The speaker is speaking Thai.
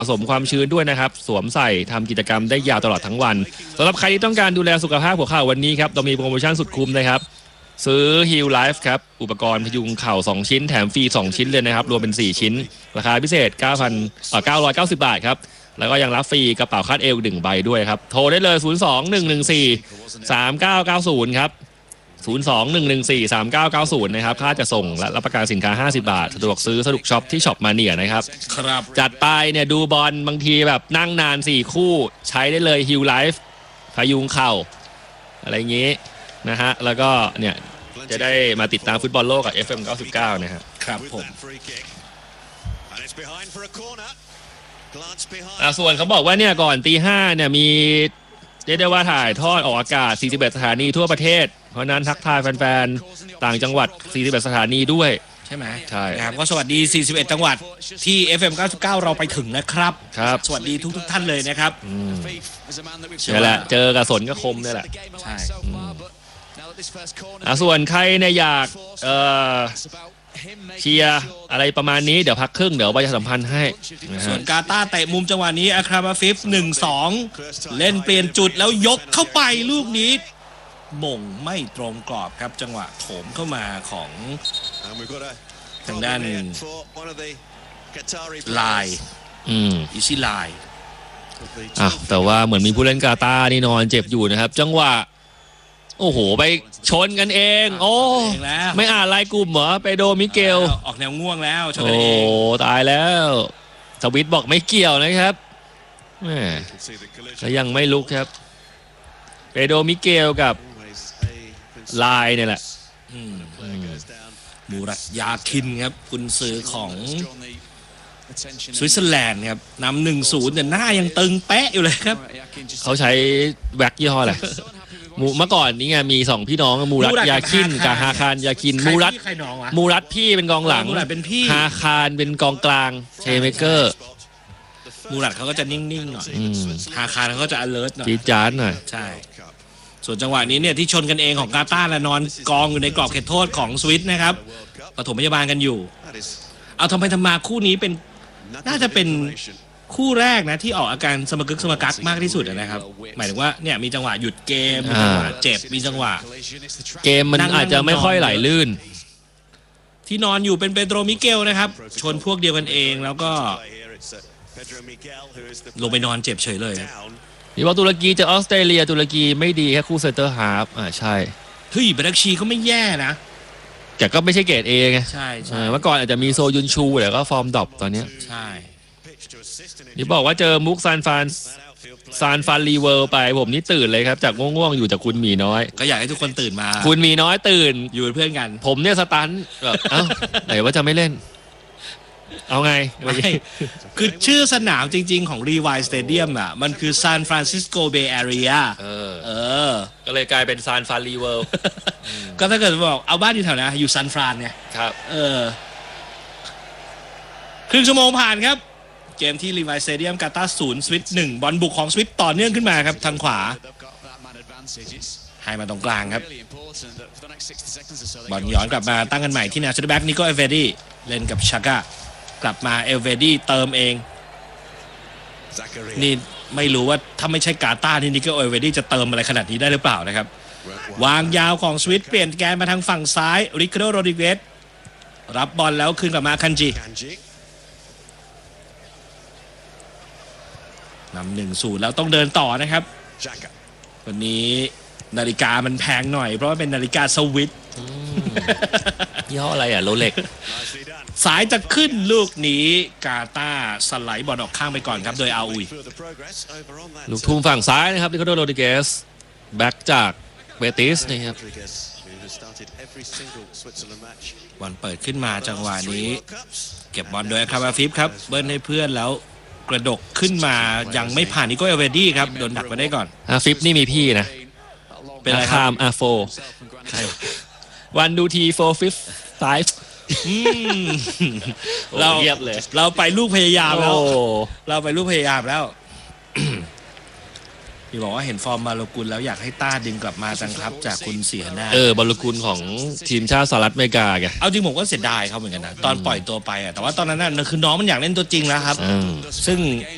ผสมความชื้นด้วยนะครับสวมใส่ทำกิจกรรมได้ยาวตลอดทั้งวันสำหรับใครที่ต้องการดูแลสุขภาพหัวเข่าวันนี้ครับเรามีโปรโมชั่นสุดคุ้มนะครับซื้อ Heal Life ครับอุปกรณ์พยุงเข่า2ชิ้นแถมฟรี2ชิ้นเลยนะครับรวมเป็น4ชิ้นราคาพิเศษ 990 บาทครับแล้วก็ยังรับฟรีกระเป๋าคาดเอว1ใบด้วยครับโทรได้เลย 02-114-3990 ครับ 02-114-3990 นะครับค่าจะส่งและรับประกันสินค้า50 บาทสะดวกซื้อสะดวกช็อปที่ช็อปมาเนียนะครับครับจัดไปเนี่ยดูบอลบางทีแบบนั่งนาน4คู่ใช้ได้เลย Heal Life พยุงเข่าอะไรอย่างงี้นะฮะแล้วก็เนี่ยจะได้มาติดตามฟุตบอลโลกกับ FM 99นะครับครับผมส่วนเขาบอกว่าเนี่ยก่อนตีห้าเนี่ยมีเรียกได้ว่าถ่ายทอดออกอากาศ41สถานีทั่วประเทศเพราะนั้นทักทายแฟนๆต่างจังหวัด41สถานีด้วยใช่ไหมใช่ครับก็สวัสดี41จังหวัดที่ FM 99เราไปถึงนะครับครับสวัสดีทุกท่านเลยนะครับนี่แหละเจอกับสนก็คมนี่แหละใช่ส่วนใครเนี่ยอยากเชียร์อะไรประมาณนี้เดี๋ยวพักครึ่งเดี๋ยวประชาสัมพันธ์ให้ส่วนกาตาร์เตะมุมจังหวะนี้อาครามาฟิฟ 1-2 เล่นเปลี่ยนจุดแล้วยกเข้าไปลูกนี้หม่งไม่ตรงกรอบครับจังหวะโถมเข้ามาของทางด้านลายอีซี่ลายแต่ว่าเหมือนมีผู้เล่นกาตาร์นี่นอนเจ็บอยู่นะครับจังหวะโอ้โหไปชนกันเองโอ้ไม่อ่านลายกลุ่มเหรอไปโดมิเกลออกแนวง่วงแล้วชนกันเองโอ้ตายแล้วสวิตบอกไม่เกี่ยวนะครับแหมแล้วยังไม่ลุกครับเปโดมิเกลกับลายเนี่ยแหละมูรัตยาคินครับกุนซือของสวิตเซอร์แลนด์ครับนำ 1-0 แต่หน้ายังตึงเป๊ะอยู่เลยครับเขาใช้แว็กยี่ห้ออะไรเมื่อก่อนนี้ไงมี2พี่น้องมูรัตยาคินกับฮาคารยาคินมูรัตพี่เป็นกองหลังฮาคารเป็นกองกลางเชเมเกอร์มูรัตเขาก็จะนิ่งๆหน่อยฮาคารเขาก็จะ alert หน่อยจี๊ดจ๊าดหน่อยใช่ส่วนจังหวะนี้เนี่ยที่ชนกันเองของกาตาร์และนอนกองอยู่ในกรอบเขตโทษของสวิตนะครับปฐมพยาบาลกันอยู่เอาทำไมทำมาคู่นี้เป็นน่าจะเป็นคู่แรกนะที่ออกอาการสมกึกสมกักมากที่สุดนะครับหมายถึงว่าเนี่ยมีจังหวะหยุดเกมมีจังหวะเจ็บมีจังหวะเกมมันอาจจะไม่ค่อยไหลลื่นที่นอนอยู่เป็นเปโตรมิเกลนะครับชนพวกเดียวกันเองแล้วก็ลงไปนอนเจ็บเฉยเลยนี่ว่าตุรกีเจอออสเตรเลียตุรกีไม่ดีแค่คู่เซนเตอร์ฮาล์ฟใช่เฮ้ยเบรักชีก็ไม่แย่นะแต่ก็ไม่ใช่เกรดเอไงใช่เมื่อก่อนอาจจะมีโซยุนชูแต่ก็ฟอร์มดรอปตอนนี้ใช่นี่บอกว่าเจอมุกซานฟานรีเวิร์ไปผมนี่ตื่นเลยครับจากง่วงๆอยู่จากคุณหมีน้อยก็อยากให้ทุกคนตื่นมาคุณหมีน้อยตื่นอยู่เป็นเพื่อนกันผมเนี่ยสตันแบบไหนว่าจะไม่เล่นเอาไงคือชื่อสนามจริงๆของรีไวสเตเดียมอ่ะมันคือซานฟรานซิสโกเบย์แอเรียก็เลยกลายเป็นซานฟานรีเวิร์ก็ถ้าเกิดบอกเอาบ้านอยู่แถวนะอยู่ซานฟรานเนี่ยครับครึ่งชั่วโมงผ่านครับเกมที่รีไวสเตเดียมกาตาร์0สวิต1บอลบุกของสวิตต่อเนื่องขึ้นมาครับทางขวาให้มาตรงกลางครับบอลย้อนกลับมาตั้งกันใหม่ที่แนวเซนเตอร์แบ็กนิโก้เอเวดี้เล่นกับชากากลับมาเอเวดี้เติมเองนี่ไม่รู้ว่าถ้าไม่ใช่กาตาร์นี่นิโก้เอเวดี้จะเติมอะไรขนาดนี้ได้หรือเปล่านะครับวางยาวของสวิตเปลี่ยนแกนมาทางฝั่งซ้ายริคาร์โดโรดริเกสรับบอลแล้วคืนกลับมาคันจินำ 1-0 แล้วต้องเดินต่อนะครับวันนี้นาฬิกามันแพงหน่อยเพราะว่าเป็นนาฬิกาสวิตยี่ห้ออะไรโรเล็กสายจะขึ้นลูกนี้กาตาร์สไลด์บอลออกข้างไปก่อนครับโดยอาอุยลูกทุ่งฝั่งซ้ายนะครับริคาร์โดโรดริเกสแบ็กจากเบติสนะครับบอลเปิดขึ้นมาจังหวะนี้เก็บบอลโดยอาคามาฟิฟครับเบิ้ลให้เพื่อนแล้วกระดกขึ้นมายังไม่ผ่านนิโก้เอเวดี้ครับโดนดักไปได้ก่อนฟิฟนี่มีพี่นะเป็นอะไรครับโฟวันดูทีโฟฟิฟไฟเราไปลูกพยายามแล้วเราไปลูกพยายามแล้วพี่บอกว่าเห็นฟอร์มบาโลกุลแล้วอยากให้ต้าดึงกลับมาจังครับจากคุณเสียหน้าบาโลกุลของทีมชาติสหรัฐอเมริกาแกเอาจริงผมก็เสียดายเขาเหมือนกันนะตอนปล่อยตัวไปแต่ว่าตอนนั้นน่ะคือน้องมันอยากเล่นตัวจริงแล้วครับซึ่ง